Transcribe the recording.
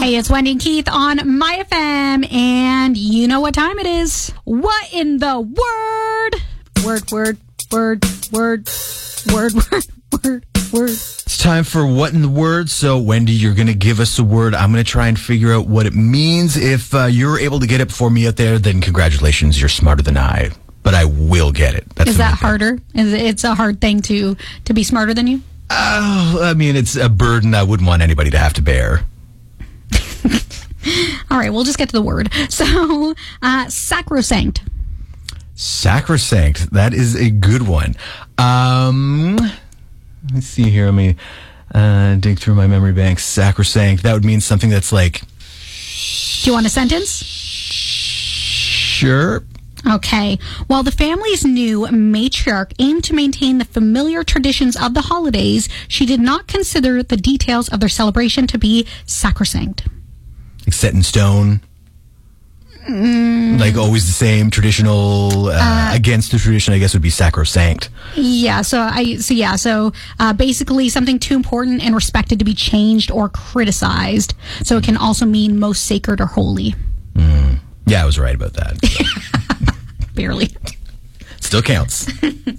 Hey, it's Wendy and Keith on My FM, and you know what time it is. What in the word? Word. It's time for What in the Word. So, Wendy, you're going to give us a word. I'm going to try and figure out what it means. If you're able to get it before me out there, then congratulations. You're smarter than I. But I will get it. Is that harder? It's a hard thing to be smarter than you? Oh, I mean, it's a burden I wouldn't want anybody to have to bear. All right, we'll just get to the word. So, sacrosanct. Sacrosanct. That is a good one. Let's see here. Let me dig through my memory bank. Sacrosanct. That would mean something that's like... Do you want a sentence? Sure. Okay. While the family's new matriarch aimed to maintain the familiar traditions of the holidays, she did not consider the details of their celebration to be sacrosanct. Like set in stone? Like always the same traditional, against the tradition, I guess would be sacrosanct. Yeah, so basically something too important and respected to be changed or criticized. So it can also mean most sacred or holy. Yeah, I was right about that. Barely. Still counts.